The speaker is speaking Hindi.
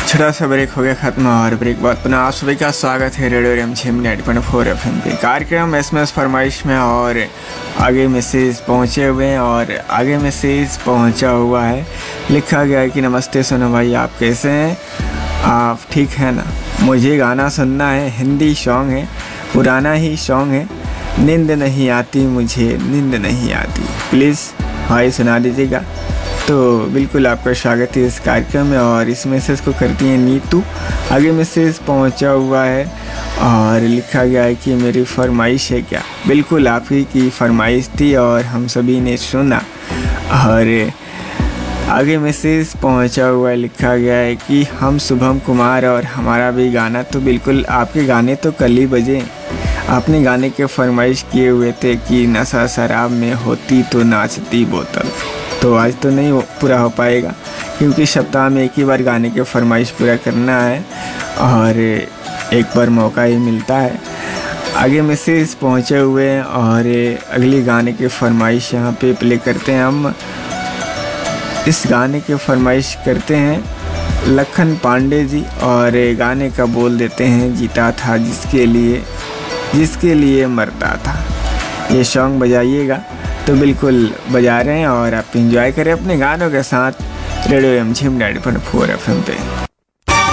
छोटा सा ब्रेक हो गया ख़त्म और ब्रेक बाद पुनः आप सभी का स्वागत है रेडियो रिमझिम 90.4 FM पे कार्यक्रम एसएमएस फरमाइश में। और आगे मैसेज पहुँचे हुए हैं और आगे मैसेज पहुँचा हुआ है, लिखा गया है कि नमस्ते सोनू भाई, आप कैसे हैं? आप ठीक है ना? मुझे गाना सुनना है, हिंदी सॉन्ग है, पुराना ही सॉन्ग है, नींद नहीं आती मुझे, नींद नहीं आती, प्लीज़ भाई सुना दीजिएगा। तो बिल्कुल आपका स्वागत है इस कार्यक्रम में। और इस मैसेज को करती हैं नीतू। आगे मैसेज पहुंचा हुआ है और लिखा गया है कि मेरी फरमाइश है क्या? बिल्कुल आपकी की फरमाइश थी और हम सभी ने सुना। और आगे मैसेज पहुंचा हुआ है, लिखा गया है कि हम शुभम कुमार और हमारा भी गाना। तो बिल्कुल आपके गाने तो कल ही बजे। आपने गाने के फरमाइश किए हुए थे कि नशा शराब में होती तो नाचती बोतल। तो आज तो नहीं पूरा हो पाएगा क्योंकि सप्ताह में एक ही बार गाने के फरमाइश पूरा करना है और एक बार मौका ही मिलता है। आगे मैसेज पहुँचे हुए हैं और अगली गाने के फरमाइश यहाँ पे प्ले करते हैं। हम इस गाने के फरमाइश करते हैं लखन पांडे जी और गाने का बोल देते हैं जीता था जिसके लिए मरता था। ये सॉन्ग बजाइएगा। तो बिल्कुल बजा रहे हैं और आप एंजॉय करें अपने गानों के साथ रेडियो रिमझिम 90.4 FM पे।